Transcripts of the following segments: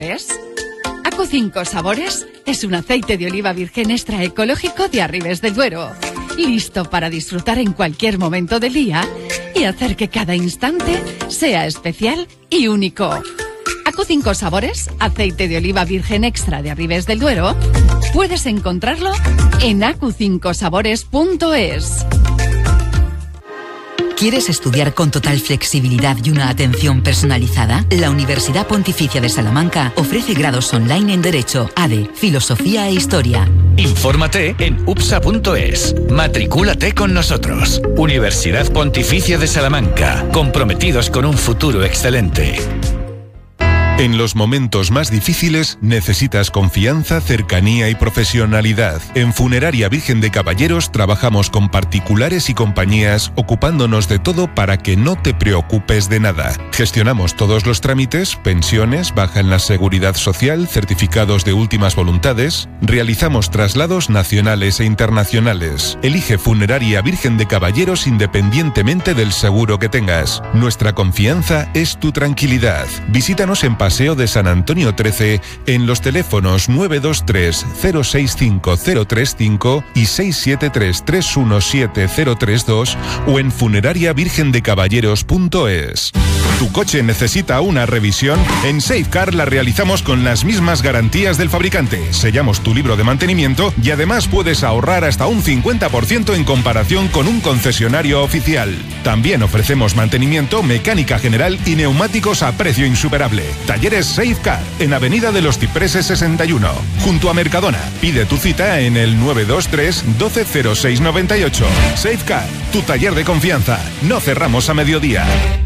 Acu5 Sabores es un aceite de oliva virgen extra ecológico de Arribes del Duero, listo para disfrutar en cualquier momento del día y hacer que cada instante sea especial y único. Acu5 Sabores, aceite de oliva virgen extra de Arribes del Duero, puedes encontrarlo en acu5sabores.es. ¿Quieres estudiar con total flexibilidad y una atención personalizada? La Universidad Pontificia de Salamanca ofrece grados online en Derecho, ADE, Filosofía e Historia. Infórmate en upsa.es. Matricúlate con nosotros. Universidad Pontificia de Salamanca, comprometidos con un futuro excelente. En los momentos más difíciles necesitas confianza, cercanía y profesionalidad. En Funeraria Virgen de Caballeros trabajamos con particulares y compañías ocupándonos de todo para que no te preocupes de nada. Gestionamos todos los trámites, pensiones, baja en la seguridad social, certificados de últimas voluntades. Realizamos traslados nacionales e internacionales. Elige Funeraria Virgen de Caballeros independientemente del seguro que tengas. Nuestra confianza es tu tranquilidad. Visítanos en Paseo de San Antonio 13 en los teléfonos 923 065 035 y 673 317 032 o en funerariavirgendecaballeros.es. ¿Tu coche necesita una revisión? En Safecar la realizamos con las mismas garantías del fabricante. Sellamos tu libro de mantenimiento y además puedes ahorrar hasta un 50% en comparación con un concesionario oficial. También ofrecemos mantenimiento, mecánica general y neumáticos a precio insuperable. Talleres Safecar, en Avenida de los Cipreses 61, junto a Mercadona. Pide tu cita en el 923 120698. Safecar, tu taller de confianza. No cerramos a mediodía.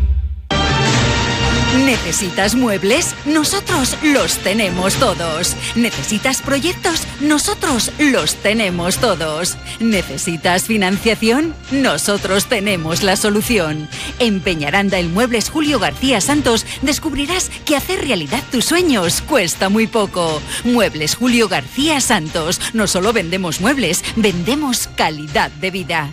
¿Necesitas muebles? Nosotros los tenemos todos. ¿Necesitas proyectos? Nosotros los tenemos todos. ¿Necesitas financiación? Nosotros tenemos la solución. En Peñaranda el Muebles Julio García Santos descubrirás que hacer realidad tus sueños cuesta muy poco. Muebles Julio García Santos. No solo vendemos muebles, vendemos calidad de vida.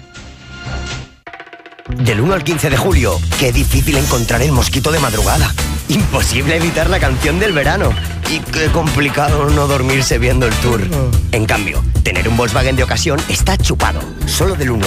Del 1 al 15 de julio, qué difícil encontrar el mosquito de madrugada. Imposible evitar la canción del verano. Y qué complicado no dormirse viendo el Tour. En cambio, tener un Volkswagen de ocasión está chupado. Solo del 1